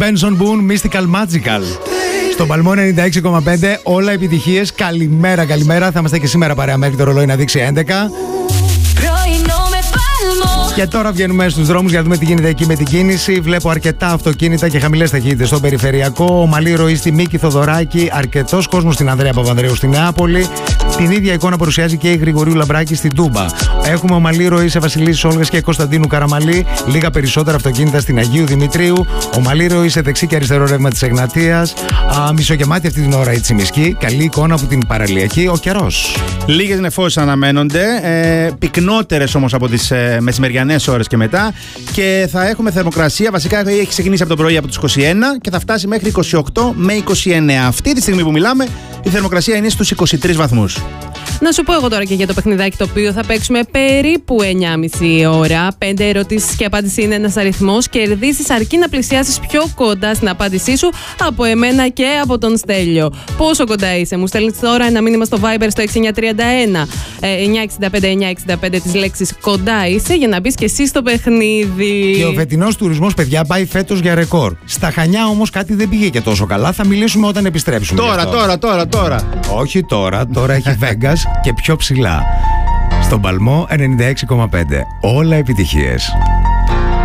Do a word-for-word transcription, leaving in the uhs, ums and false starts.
Benson Boone, Mystical Magical. Στον Παλμό ενενήντα έξι κόμμα πέντε, όλα επιτυχίες. Καλημέρα, καλημέρα. Θα είμαστε και σήμερα παρέα μέχρι το ρολόι να δείξει έντεκα. Και τώρα βγαίνουμε στους δρόμους για να δούμε τι γίνεται εκεί με την κίνηση. Βλέπω αρκετά αυτοκίνητα και χαμηλές ταχύτητες στον περιφερειακό. Ομαλή ροή στη Μίκη Θοδωράκη. Αρκετός κόσμος στην Ανδρέα Παπανδρέου στη Νεάπολη. Την ίδια εικόνα παρουσιάζει και η Γρηγορίου Λαμπράκη στην Τούμπα. Έχουμε ομαλή ροή σε Βασιλής Όλγας και Κωνσταντίνου Καραμαλή. Λίγα περισσότερα αυτοκίνητα στην Αγίου Δημητρίου. Ομαλή ροή σε δεξί και αριστερό ρεύμα της Εγνατίας. Μισογεμάτη αυτή την ώρα η Τσιμισκή. Καλή εικόνα από την παραλιακή. Ο καιρός. Λίγες νεφώσεις αναμένονται. Ε, πυκνότερες όμως από τις ε, μεσημεριανές ώρες και μετά. Και θα έχουμε θερμοκρασία. Βασικά έχει ξεκινήσει από το πρωί από τους είκοσι ένα και θα φτάσει μέχρι είκοσι οκτώ με είκοσι εννέα. Αυτή τη στιγμή που μιλάμε, η θερμοκρασία είναι στους είκοσι τρεις βαθμούς. Να σου πω εγώ τώρα και για το παιχνιδάκι το οποίο θα παίξουμε περίπου εννιά και μισή ώρα. Πέντε ερωτήσεις και απάντηση είναι ένας αριθμός. Κερδίσεις αρκεί να πλησιάσεις πιο κοντά στην απάντησή σου από εμένα και από τον Στέλιο. Πόσο κοντά είσαι? Μου στέλνεις τώρα ένα μήνυμα στο Viber στο έξι εννιά τρία ένα εννιά έξι πέντε εννιά έξι πέντε τις λέξεις κοντά είσαι για να μπεις και εσύ στο παιχνίδι. Και ο φετινός τουρισμός, παιδιά, πάει φέτος για ρεκόρ. Στα Χανιά όμως κάτι δεν πήγε και τόσο καλά. Θα μιλήσουμε όταν επιστρέψουμε. Τώρα, τώρα, τώρα, τώρα. Όχι τώρα, τώρα έχει Vegas και πιο ψηλά. Στον Παλμό ενενήντα έξι κόμμα πέντε. Όλα επιτυχίες.